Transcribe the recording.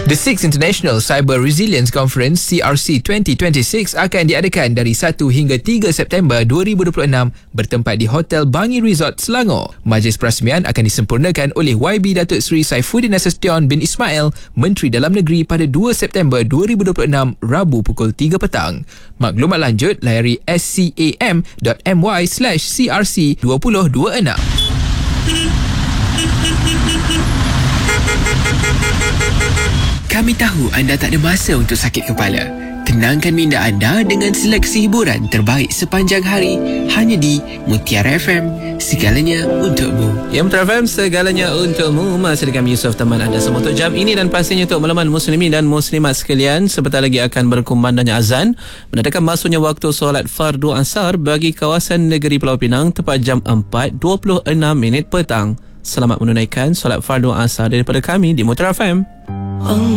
The 6th International Cyber Resilience Conference CRC 2026 akan diadakan dari 1 hingga 3 September 2026 bertempat di Hotel Bangi Resort, Selangor. Majlis perasmian akan disempurnakan oleh YB Datuk Seri Saifuddin Nasution bin Ismail, Menteri Dalam Negeri pada 2 September 2026 Rabu pukul 3 petang. Maklumat lanjut layari scam.my/CRC2026. Kami tahu anda tak ada masa untuk sakit kepala. Tenangkan minda anda dengan seleksi hiburan terbaik sepanjang hari hanya di Mutiara FM. Segalanya untukmu. Ya, Mutiara FM, segalanya untukmu. Masih dengan Yusof, teman anda semua untuk jam ini, dan pastinya untuk malaman muslimin dan muslimat sekalian, sebentar lagi akan berkumandangnya azan menandakan masuknya waktu solat fardu asar bagi kawasan negeri Pulau Pinang tepat jam 4.26 petang. Selamat menunaikan solat fardu asar daripada kami di Mutiara FM.